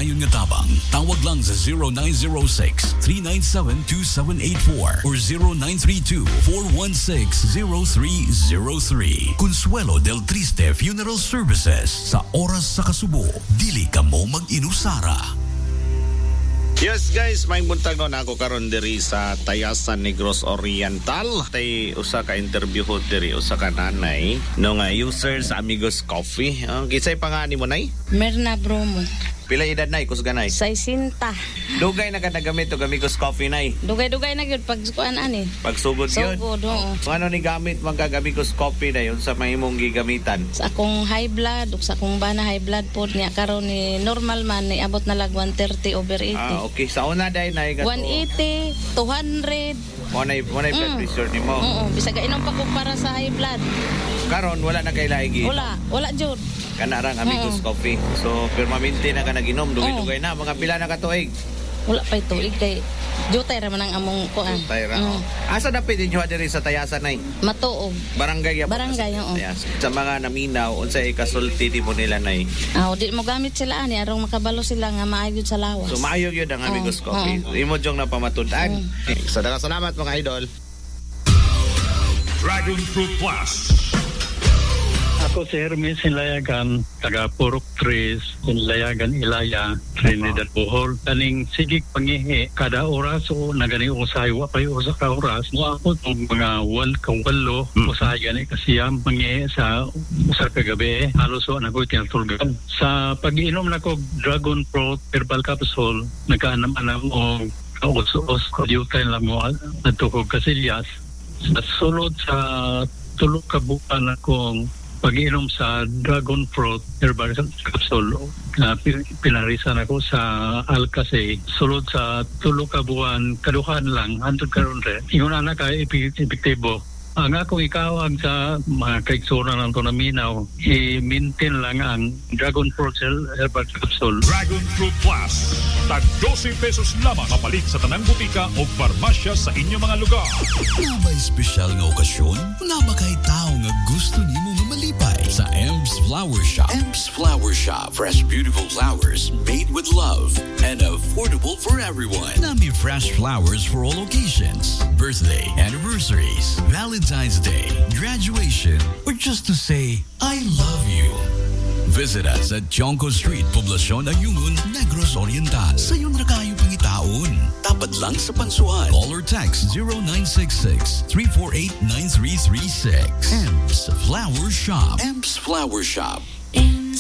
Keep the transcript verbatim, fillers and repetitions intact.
dayon nga tabang. Tawag lang sa zero nine zero six, three nine seven, two seven eight four or zero nine three two, four one six, zero three zero three. Consuelo del Triste Funeral Services. Sa oras sa kasubo, dili ka mo mag-inusara. Yes guys, may buntag no na ako karon diri sa Tayasan Negros Oriental. Tay usa ka interview ho diri usa ka nanay no nga user sa Amigos Coffee. Ang uh, kisay pangani mo nay? Merna Bromo. Pila edad nay kusganay? Saisinta. Dugay na ka nagamit og Amigos Coffee nay. Dugay-dugay na gyud pag kuan ani. Pagsugod gyud. Sugod oo. So, ano ni gamit man kag Amigos Coffee na yun sa mahimong gigamitan? Sa akong high blood ug sa akong bana high blood pod niya karon ni normal man ni abot na lag one thirty over eighty. Ah, okay. Sa una day nay gato. one eighty, two hundred. Mo nay mo nay blood pressure nimo. Oo, bisag inom pa ko para sa high blood. Karon wala na kay laigi. Wala, wala jud. Kana rang Amigos uh-uh. Coffee. So permanente na ka naginom, dugay-dugay na mga pila na ka tuig. Wala pa tuig kay jutay ra man ang among kuan. Jutay ra. Mm. Asa na pwede nyo diri sa Tayasan nay? Matuog. Barangay ya. Barangay oo. Sa mga naminaw unsay kasulti di mo nila nay? Ah, di mo gamit sila ani arong makabalo sila nga maayo sa lawas. So maayo gyud ang Amigos oh, Coffee. Oh. Imo jong napamatud-an. Oh. So daghang salamat mga idol. Dragon Fruit Plus. Ako si Hermes Sinlayagan, taga Purok Tres, Sinlayagan Ilaya, Trinidad Bohol. Kaning sigig pangihi, kada oras o nagani usahay, wapay usa ka oras. Mo ako itong mga wal kawalo, hmm. usahay gani kasiyam pangihi sa usa ka gabi. Halos o nako'y tinatulgan. Sa pag-inom na ko Dragon Fruit Herbal Capsule, nagkaanam-anam o kaus-us, kadyutan lang mo natukog kasilyas. Sa sulod sa tulog kabukan akong pag-inom sa Dragon Fruit Herbal Capsule na uh, pinarisan ako sa Alcase sulod sa tulo ka buwan kaduhan lang hantod karon re ingon ana ka epektibo ang akong ikawag sa mga kaiksura ng tonaminaw i-maintain lang ang Dragon Fruit Herbal Capsule. Dragon Fruit Plus tag twelve pesos lamang mapalit sa tanang butika o farmasya sa inyong mga lugar. Na may espesyal nga okasyon? Na ba kay tao nga gusto nimo nga malipay? Sa Ems Flower Shop. Ems Flower Shop. Fresh, beautiful flowers made with love and affordable for everyone. Nami fresh flowers for all occasions. Birthday, anniversaries, Valentine's Day, graduation, or just to say, I love you. Visit us at Jonco Street, Poblacion Ayungun, Negros Oriental. Sayon ra kayo pangitaon. Tapat lang sa Pansuhan. Call or text zero nine six six, three four eight, nine three three six. Ems Flower Shop. Ems Flower Shop.